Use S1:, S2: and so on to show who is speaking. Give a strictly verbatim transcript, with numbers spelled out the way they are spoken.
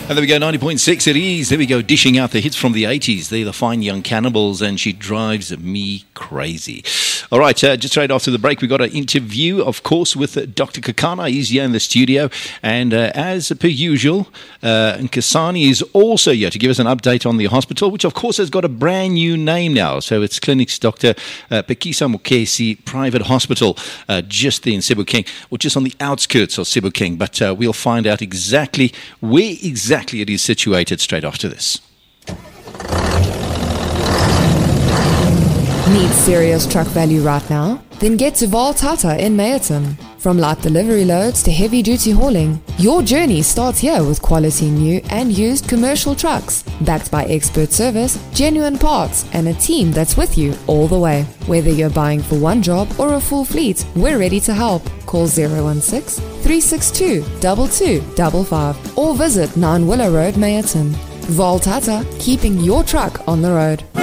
S1: And there we go, ninety point six it is. There we go, dishing out the hits from the eighties. They're the Fine Young Cannibals, and She Drives Me Crazy. All right, uh, just straight after the break, we got an interview, of course, with uh, Doctor Kakana. He's here in the studio. And uh, as per usual, uh, Nkosani is also here to give us an update on the hospital, which, of course, has got a brand new name now. So it's Clinics Doctor Uh, Phikisa Mokgesi Private Hospital, uh, just there in Sebokeng, or just on the outskirts of Sebokeng. But uh, we'll find out exactly where exactly it is situated straight after this.
S2: Need serious truck value right now? Then get to Voltata in Meyerton. From light delivery loads to heavy-duty hauling, your journey starts here with quality new and used commercial trucks, backed by expert service, genuine parts, and a team that's with you all the way. Whether you're buying for one job or a full fleet, we're ready to help. Call zero one six, three six two, two two five five or visit nine Willow Road, Meyerton. Voltata, keeping your truck on the road.